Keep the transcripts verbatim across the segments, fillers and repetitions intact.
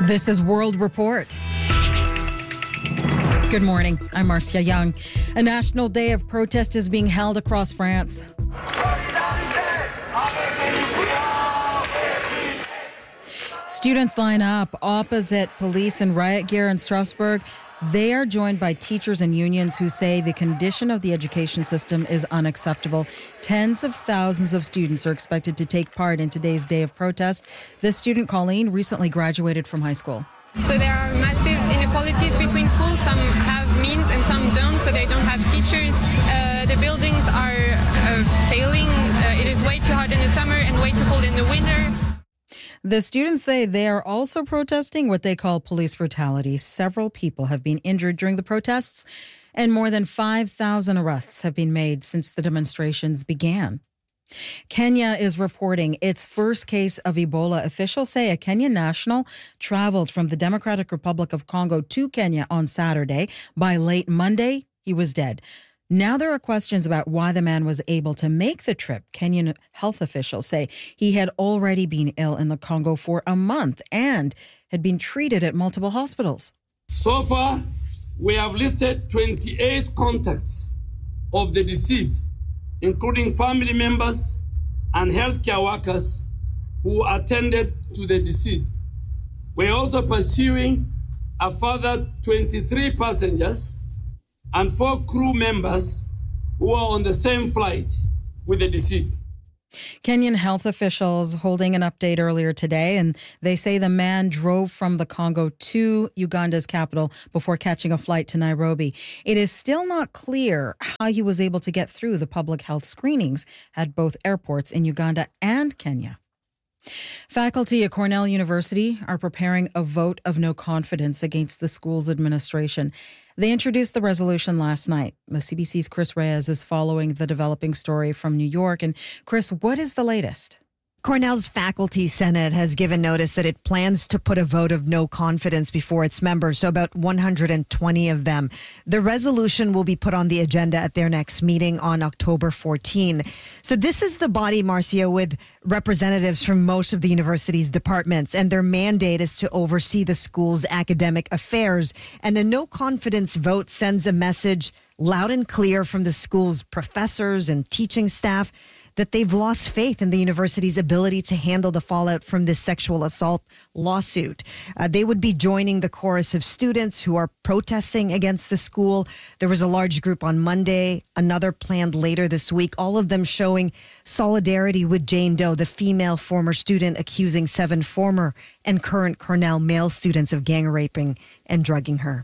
This is World Report. Good morning. I'm Marcia Young. A national day of protest is being held across France. Students line up opposite police in riot gear in Strasbourg. They are joined by teachers and unions who say the condition of the education system is unacceptable. Tens of thousands of students are expected to take part in today's day of protest. This student, Colleen, recently graduated from high school. So there are massive inequalities between schools. Some have means and some don't, so they don't have teachers. Uh, the buildings are uh, failing. Uh, it is way too hot in the summer and way too cold in the winter. The students say they are also protesting what they call police brutality. Several people have been injured during the protests, and more than five thousand arrests have been made since the demonstrations began. Kenya is reporting its first case of Ebola. Officials say a Kenyan national traveled from the Democratic Republic of Congo to Kenya on Saturday. By late Monday, he was dead. Now there are questions about why the man was able to make the trip. Kenyan health officials say he had already been ill in the Congo for a month and had been treated at multiple hospitals. So far, we have listed twenty-eight contacts of the deceased, including family members and healthcare workers who attended to the deceased. We're also pursuing a further twenty-three passengers and four crew members who are on the same flight with the deceased. Kenyan health officials holding an update earlier today, and they say the man drove from the Congo to Uganda's capital before catching a flight to Nairobi. It is still not clear how he was able to get through the public health screenings at both airports in Uganda and Kenya. Faculty at Cornell University are preparing a vote of no confidence against the school's administration. They introduced the resolution last night. The C B C's Chris Reyes is following the developing story from New York. And Chris, what is the latest? Cornell's Faculty Senate has given notice that it plans to put a vote of no confidence before its members, so about one hundred twenty of them. The resolution will be put on the agenda at their next meeting on October fourteenth. So this is the body, Marcia, with representatives from most of the university's departments, and their mandate is to oversee the school's academic affairs. And a no confidence vote sends a message loud and clear from the school's professors and teaching staff that they've lost faith in the university's ability to handle the fallout from this sexual assault lawsuit. Uh, they would be joining the chorus of students who are protesting against the school. There was a large group on Monday, another planned later this week, all of them showing solidarity with Jane Doe, the female former student accusing seven former and current Cornell male students of gang raping and drugging her.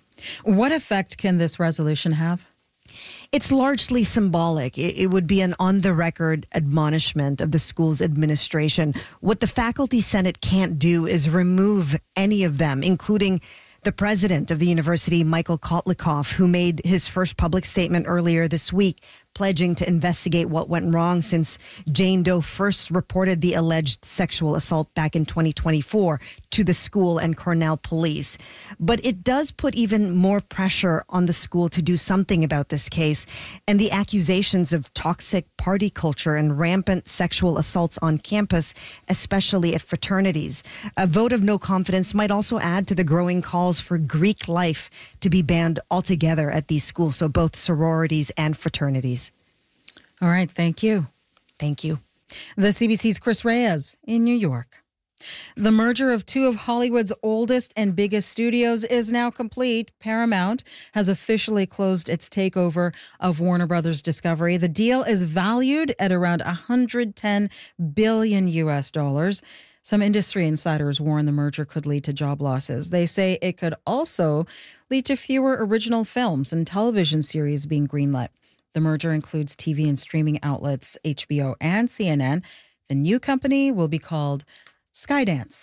What effect can this resolution have? It's largely symbolic. It would be an on-the-record admonishment of the school's administration. What the Faculty Senate can't do is remove any of them, including the president of the university, Michael Kotlikoff, who made his first public statement earlier this week, pledging to investigate what went wrong since Jane Doe first reported the alleged sexual assault back in twenty twenty-four to the school and Cornell police. But it does put even more pressure on the school to do something about this case and the accusations of toxic party culture and rampant sexual assaults on campus, especially at fraternities. A vote of no confidence might also add to the growing calls for Greek life to be banned altogether at these schools, so both sororities and fraternities. All right, thank you. Thank you. The C B C's Chris Reyes in New York. The merger of two of Hollywood's oldest and biggest studios is now complete. Paramount has officially closed its takeover of Warner Brothers Discovery. The deal is valued at around one hundred ten billion U S dollars. Some industry insiders warn the merger could lead to job losses. They say it could also lead to fewer original films and television series being greenlit. The merger includes T V and streaming outlets H B O and C N N. The new company will be called Skydance.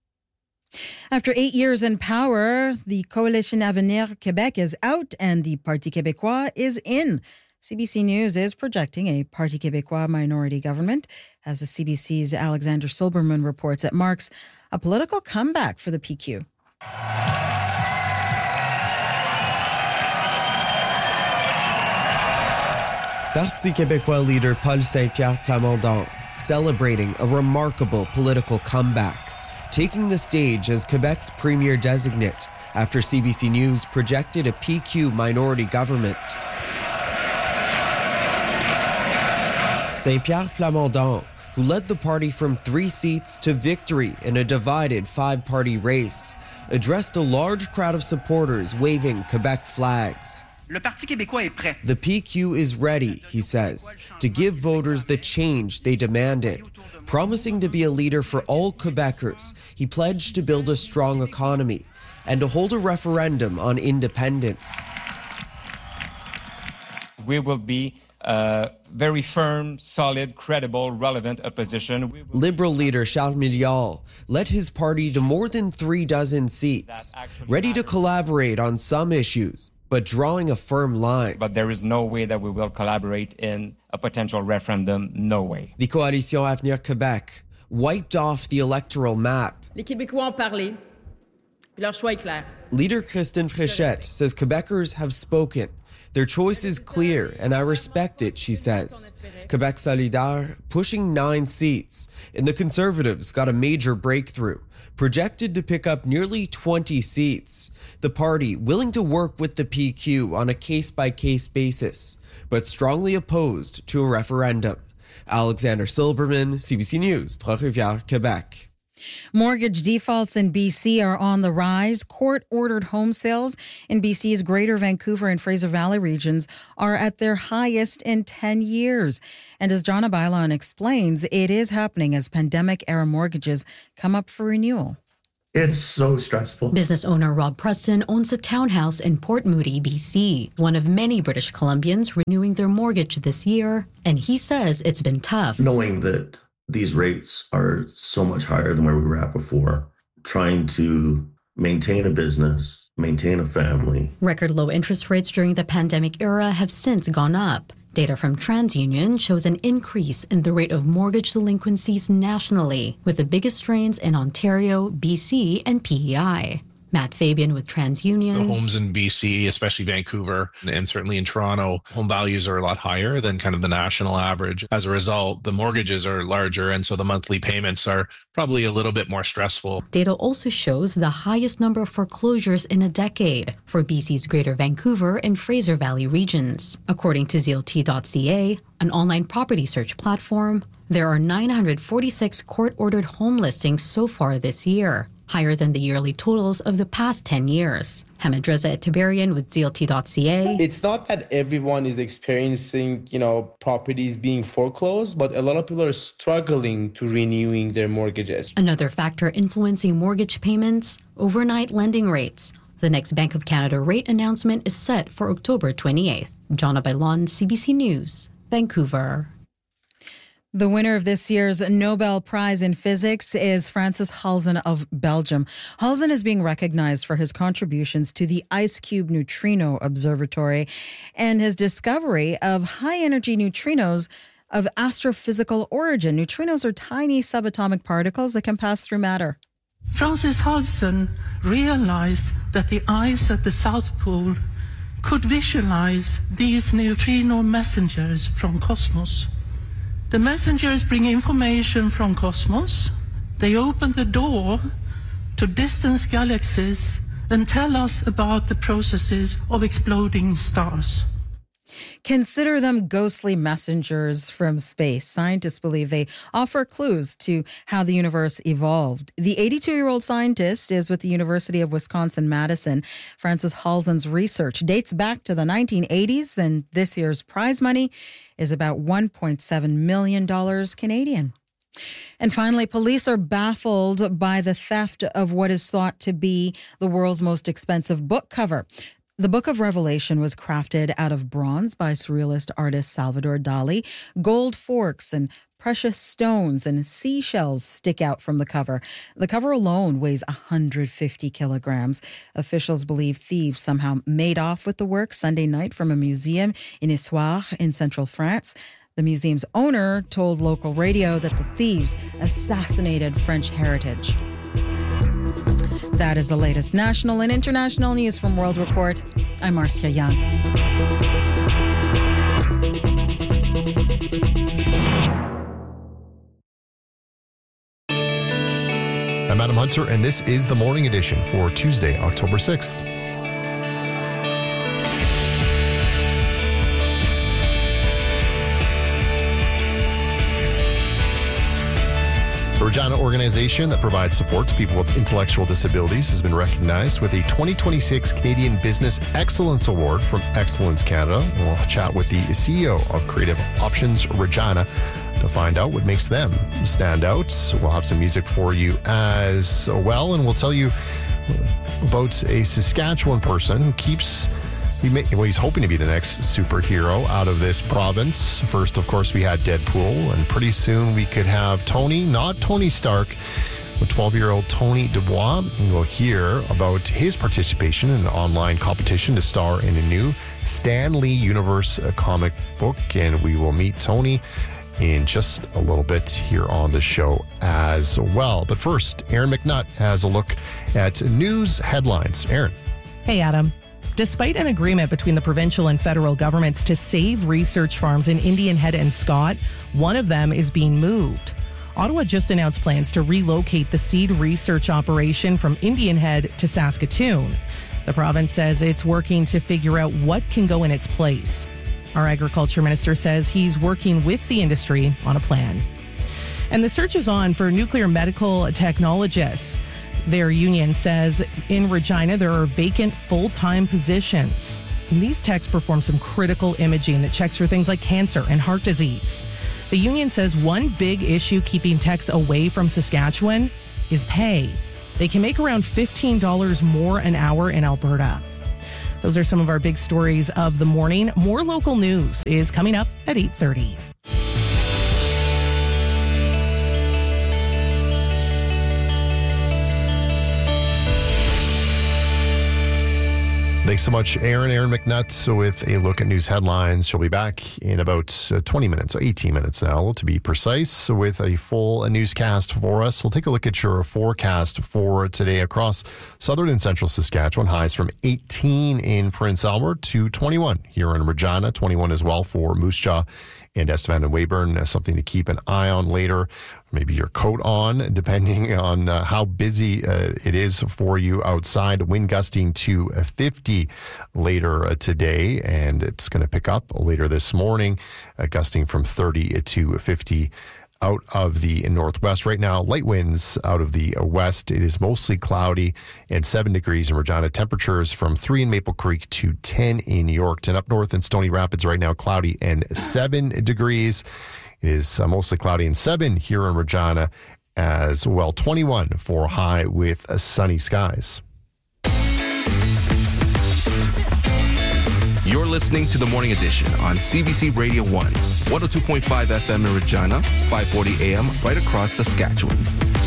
After eight years in power, the Coalition Avenir Québec is out and the Parti québécois is in. C B C News is projecting a Parti québécois minority government, as the C B C's Alexander Silberman reports. It marks a political comeback for the P Q. Parti québécois leader Paul Saint-Pierre Plamondon celebrating a remarkable political comeback. taking the stage as Quebec's premier designate after C B C News projected a P Q minority government. Saint-Pierre Plamondon, who led the party from three seats to victory in a divided five-party race, addressed a large crowd of supporters waving Quebec flags. Le Parti québécois est prêt. The P Q is ready, he says, to give voters the change they demanded. Promising to be a leader for all Quebecers, he pledged to build a strong economy and to hold a referendum on independence. We will be a very firm, solid, credible, relevant opposition. Liberal leader Charles Milliard led his party to more than three dozen seats, ready to collaborate on some issues, but drawing a firm line. But there is no way that we will collaborate in a potential referendum, no way. The Coalition Avenir Québec wiped off the electoral map. Les Québécois ont parlé, puis leur choix est clair. Leader Christine Fréchette says Quebecers have spoken. Their choice is clear, and I respect it, she says. Quebec Solidaire pushing nine seats, and the Conservatives got a major breakthrough, projected to pick up nearly twenty seats. The party willing to work with the P Q on a case-by-case basis, but strongly opposed to a referendum. Alexander Silberman, C B C News, Trois-Rivières, Quebec. Mortgage defaults in B C are on the rise. Court-ordered home sales in B C's Greater Vancouver and Fraser Valley regions are at their highest in ten years. And as Jonna Bailon explains, it is happening as pandemic-era mortgages come up for renewal. It's so stressful. Business owner Rob Preston owns a townhouse in Port Moody, B C, one of many British Columbians renewing their mortgage this year. And he says it's been tough. Knowing that these rates are so much higher than where we were at before, trying to maintain a business, maintain a family. Record low interest rates during the pandemic era have since gone up. Data from TransUnion shows an increase in the rate of mortgage delinquencies nationally, with the biggest strains in Ontario, B C, and P E I. Matt Fabian with TransUnion. The homes in B C, especially Vancouver, and certainly in Toronto, home values are a lot higher than kind of the national average. As a result, the mortgages are larger, and so the monthly payments are probably a little bit more stressful. Data also shows the highest number of foreclosures in a decade for B C's Greater Vancouver and Fraser Valley regions. According to Z L T dot C A, an online property search platform, there are nine hundred forty-six court-ordered home listings so far this year, higher than the yearly totals of the past ten years. Hamid Reza Tiberian with Z L T dot C A. It's not that everyone is experiencing, you know, properties being foreclosed, but a lot of people are struggling to renewing their mortgages. Another factor influencing mortgage payments, overnight lending rates. The next Bank of Canada rate announcement is set for October twenty-eighth. Jonna Bailon, C B C News, Vancouver. The winner of this year's Nobel Prize in Physics is Francis Halzen of Belgium. Halzen is being recognized for his contributions to the IceCube Neutrino Observatory and his discovery of high-energy neutrinos of astrophysical origin. Neutrinos are tiny subatomic particles that can pass through matter. Francis Halzen realized that the ice at the South Pole could visualize these neutrino messengers from cosmos. The messengers bring information from cosmos. They open the door to distant galaxies and tell us about the processes of exploding stars. Consider them ghostly messengers from space. Scientists believe they offer clues to how the universe evolved. The eighty-two-year-old scientist is with the University of Wisconsin-Madison. Francis Halzen's research dates back to the nineteen eighties, and this year's prize money is about one point seven million dollars Canadian. And finally, police are baffled by the theft of what is thought to be the world's most expensive book cover. The Book of Revelation was crafted out of bronze by surrealist artist Salvador Dali. Gold forks and precious stones and seashells stick out from the cover. The cover alone weighs one hundred fifty kilograms. Officials believe thieves somehow made off with the work Sunday night from a museum in Issoire in central France. The museum's owner told local radio that the thieves assassinated French heritage. That is the latest national and international news from World Report. I'm Marcia Young. I'm Adam Hunter, and this is the Morning Edition for Tuesday, October sixth. The Regina organization that provides support to people with intellectual disabilities has been recognized with a twenty twenty-six Canadian Business Excellence Award from Excellence Canada. We'll chat with the C E O of Creative Options Regina to find out what makes them stand out. We'll have some music for you as well, and we'll tell you about a Saskatchewan person who keeps He may, well, he's hoping to be the next superhero out of this province. First, of course, we had Deadpool, and pretty soon we could have Tony, not Tony Stark, but twelve-year-old Tony Dubois. And we'll hear about his participation in an online competition to star in a new Stan Lee Universe comic book. And we will meet Tony in just a little bit here on the show as well. But first, Aaron McNutt has a look at news headlines. Aaron. Hey, Adam. Despite an agreement between the provincial and federal governments to save research farms in Indian Head and Scott, one of them is being moved. Ottawa just announced plans to relocate the seed research operation from Indian Head to Saskatoon. The province says it's working to figure out what can go in its place. Our agriculture minister says he's working with the industry on a plan. And the search is on for nuclear medical technologists. Their union says in Regina there are vacant full-time positions. And these techs perform some critical imaging that checks for things like cancer and heart disease. The union says one big issue keeping techs away from Saskatchewan is pay. They can make around fifteen dollars more an hour in Alberta. Those are some of our big stories of the morning. More local news is coming up at eight thirty. Thanks so much, Aaron. Aaron McNutt with a look at news headlines. She'll be back in about twenty minutes, eighteen minutes now, to be precise, with a full newscast for us. We'll take a look at your forecast for today across southern and central Saskatchewan. Highs from eighteen in Prince Albert to twenty-one here in Regina, twenty-one as well for Moose Jaw and Estevan and Weyburn. Something to keep an eye on later. Maybe your coat on, depending on uh, how busy uh, it is for you outside. Wind gusting to fifty later uh, today, and it's going to pick up later this morning, uh, gusting from thirty to fifty out of the northwest. Right now, light winds out of the west. It is mostly cloudy and seven degrees in Regina. Temperatures from three in Maple Creek to ten in Yorkton. Up north in Stony Rapids right now, cloudy and seven degrees. It is uh, mostly cloudy and seven here in Regina as well. twenty-one for high with uh, sunny skies. You're listening to the Morning Edition on C B C Radio one, one oh two point five F M in Regina, five forty A M right across Saskatchewan.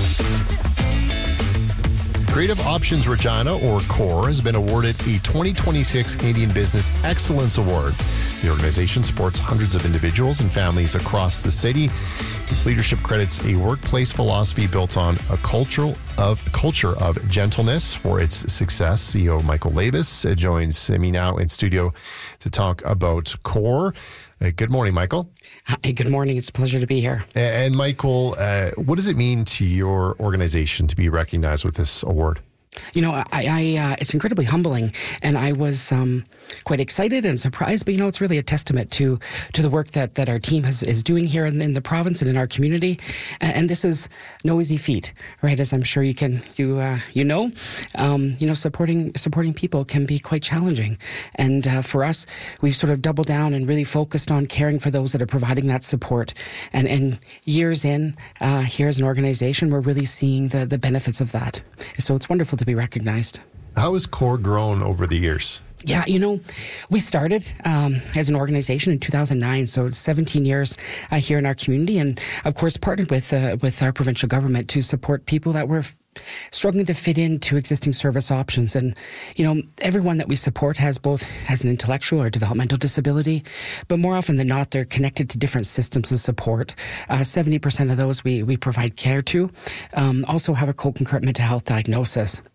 Creative Options Regina, or CORE, has been awarded a twenty twenty-six Canadian Business Excellence Award. The organization supports hundreds of individuals and families across the city. Its leadership credits a workplace philosophy built on a cultural of culture of gentleness for its success. C E O Michael Labus joins me now in studio to talk about CORE. Uh, good morning, Michael. Hi, good morning. It's a pleasure to be here. And, and Michael, uh, what does it mean to your organization to be recognized with this award? You know, I, I uh, it's incredibly humbling, and I was um, quite excited and surprised. But you know, it's really a testament to to the work that, that our team has, is doing here in, in the province and in our community. And, and this is no easy feat, right? As I'm sure you can you uh, you know, um, you know, supporting supporting people can be quite challenging. And uh, for us, we've sort of doubled down and really focused on caring for those that are providing that support. And and years in uh, here as an organization, we're really seeing the the benefits of that. So it's wonderful to be recognized. How has CORE grown over the years? Yeah, you know, we started um, as an organization in two thousand nine, so seventeen years uh, here in our community, and of course partnered with uh, with our provincial government to support people that were struggling to fit into existing service options. And, you know, everyone that we support has both has an intellectual or developmental disability, but more often than not, they're connected to different systems of support. Uh, seventy percent of those we, we provide care to um, also have a co-concurrent mental health diagnosis.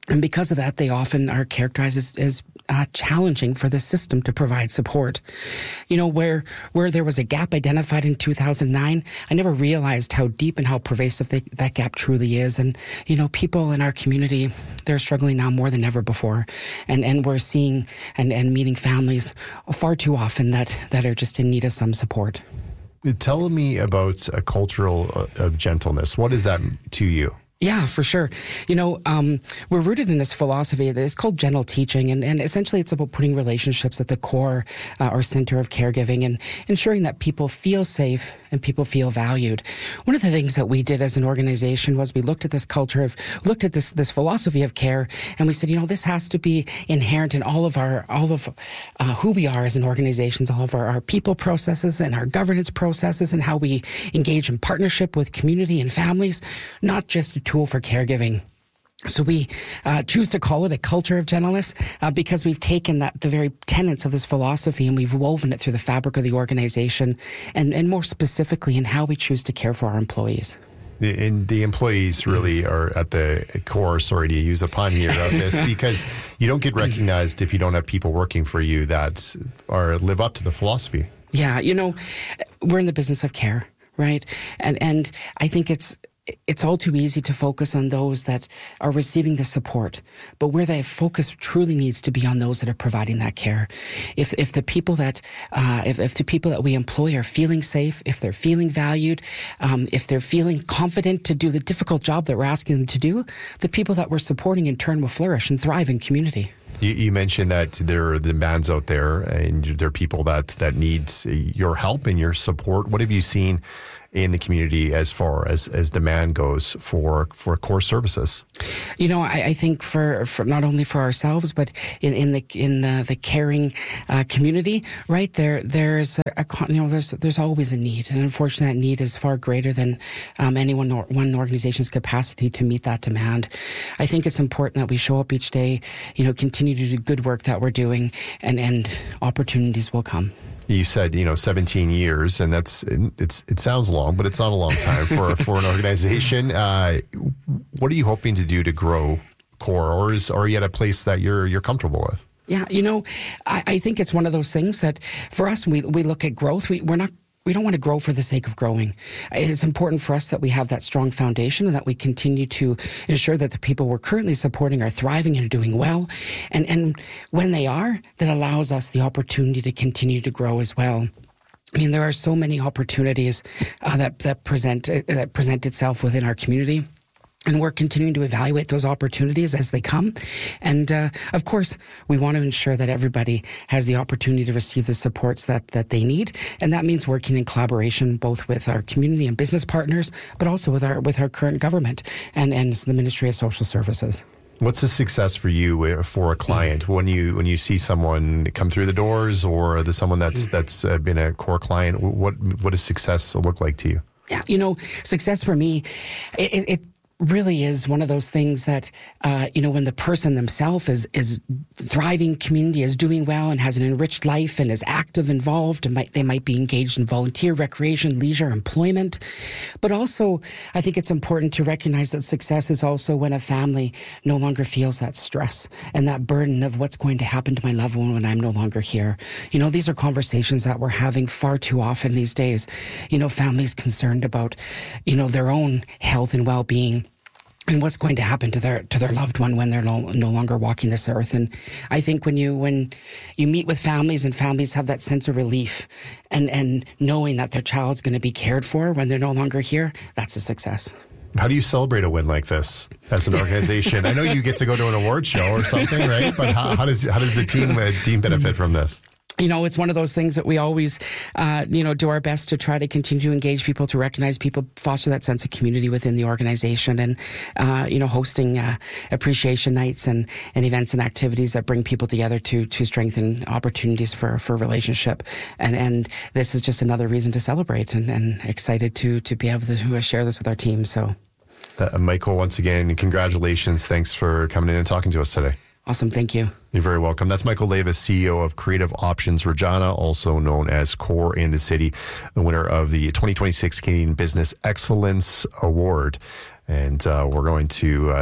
And because of that, they often are characterized as, as uh, challenging for the system to provide support. You know, where where there was a gap identified in two thousand nine, I never realized how deep and how pervasive they, that gap truly is. And, you know, people in our community, they're struggling now more than ever before. And and we're seeing and, and meeting families far too often that, that are just in need of some support. Tell me about a cultural of gentleness. What is that to you? Yeah, for sure. You know, um, we're rooted in this philosophy that is called gentle teaching, and, and essentially it's about putting relationships at the core uh, or center of caregiving and ensuring that people feel safe and people feel valued. One of the things that we did as an organization was we looked at this culture of, looked at this this philosophy of care, and we said, you know, this has to be inherent in all of our, all of uh, who we are as an organization, all of our, our people processes and our governance processes and how we engage in partnership with community and families, not just a tool for caregiving. So we uh, choose to call it a culture of gentleness uh, because we've taken that the very tenets of this philosophy and we've woven it through the fabric of the organization and, and more specifically in how we choose to care for our employees. And the employees really are at the core, sorry to use a pun here, of this, because you don't get recognized if you don't have people working for you that are live up to the philosophy. Yeah, you know, we're in the business of care, right? And and I think it's It's all too easy to focus on those that are receiving the support, but where the focus truly needs to be on those that are providing that care. If if the people that uh, if, if the people that we employ are feeling safe, if they're feeling valued, um, if they're feeling confident to do the difficult job that we're asking them to do, the people that we're supporting in turn will flourish and thrive in community. You, you mentioned that there are demands out there, and there are people that that need your help and your support. What have you seen in the community as far as, as demand goes for for core services? You know, I, I think for, for not only for ourselves, but in, in the in the, the caring uh, community, right there there's a, a you know there's there's always a need, and unfortunately, that need is far greater than um, any one or, one organization's capacity to meet that demand. I think it's important that we show up each day, you know, continue to do good work that we're doing, and and opportunities will come. You said, you know, seventeen years, and that's it's it sounds long, but it's not a long time for for an organization. Uh, what are you hoping to do to grow CORE, or is are you at a place that you're you're comfortable with? Yeah, you know, I, I think it's one of those things that for us, we we look at growth. We we're not. We don't want to grow for the sake of growing. It's important for us that we have that strong foundation and that we continue to ensure that the people we're currently supporting are thriving and are doing well. And, and when they are, that allows us the opportunity to continue to grow as well. I mean, there are so many opportunities uh, that, that present uh, that present itself within our community. And we're continuing to evaluate those opportunities as they come. And, uh, of course, we want to ensure that everybody has the opportunity to receive the supports that, that they need. And that means working in collaboration both with our community and business partners, but also with our with our current government and, and the Ministry of Social Services. What's a success for you for a client when you when you see someone come through the doors, or the someone that's that's uh, been a CORE client? What what does success look like to you? Yeah, you know, success for me, it, it really is one of those things that, uh, you know, when the person themselves is, is thriving, community is doing well and has an enriched life and is active, involved, and might, they might be engaged in volunteer, recreation, leisure, employment. But also, I think it's important to recognize that success is also when a family no longer feels that stress and that burden of what's going to happen to my loved one when I'm no longer here. You know, these are conversations that we're having far too often these days. You know, families concerned about, you know, their own health and well-being, and what's going to happen to their to their loved one when they're no, no longer walking this earth. And I think when you when you meet with families and families have that sense of relief and, and knowing that their child's going to be cared for when they're no longer here, that's a success. How do you celebrate a win like this as an organization? I know you get to go to an award show or something, right? But how, how does how does the team uh, team benefit from this? You know, it's one of those things that we always, uh, you know, do our best to try to continue to engage people, to recognize people, foster that sense of community within the organization, and, uh, you know, hosting uh, appreciation nights and, and events and activities that bring people together to to strengthen opportunities for, for relationship. And and this is just another reason to celebrate, and, and excited to to be able to share this with our team. So, uh, Michael, once again, congratulations. Thanks for coming in and talking to us today. Awesome. Thank you. You're very welcome. That's Michael Levis, C E O of Creative Options Regina, also known as CORE in the City, the winner of the twenty twenty-six Canadian Business Excellence Award. And uh, we're going to uh,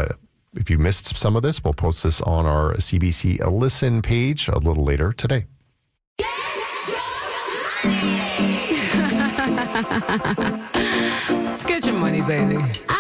if you missed some of this, we'll post this on our C B C Listen page a little later today. Get your money, baby.